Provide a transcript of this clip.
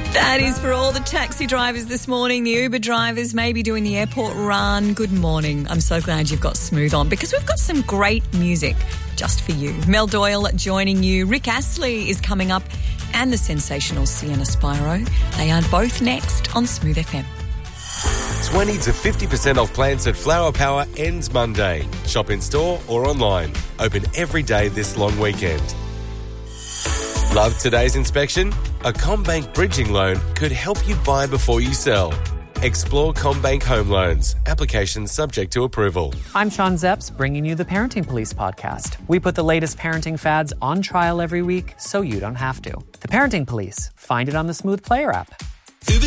That is for all the taxi drivers this morning, the Uber drivers, maybe doing the airport run. Good morning. I'm so glad you've got Smooth on because we've got some great music just for you. Mel Doyle joining you. Rick Astley is coming up and the sensational Sienna Spiro. They are both next on Smooth FM. 20 to 50% off plants at Flower Power ends Monday. Shop in store or online. Open every day this long weekend. Love today's inspection? A CommBank bridging loan could help you buy before you sell. Explore CommBank Home Loans. Applications subject to approval. I'm Sean Zepps, bringing you the Parenting Police podcast. We put the latest parenting fads on trial every week so you don't have to. The Parenting Police. Find it on the Smooth Player app.